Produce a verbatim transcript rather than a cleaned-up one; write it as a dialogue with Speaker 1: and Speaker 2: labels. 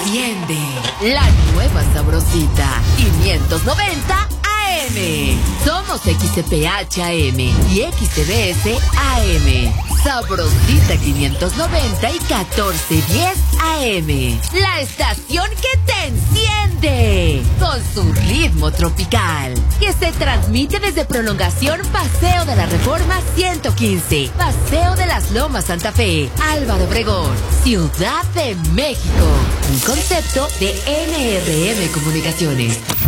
Speaker 1: Enciende la nueva sabrosita quinientos noventa A M. Somos X C P H A M y X C B S A M. Sabrosita quinientos noventa y catorce diez A M. La estación que te enciende con su ritmo tropical, que se transmite desde Prolongación Paseo de la Reforma ciento quince, Paseo de las Lomas Santa Fe, Álvaro Obregón, Ciudad de México. Un concepto de N R M Comunicaciones.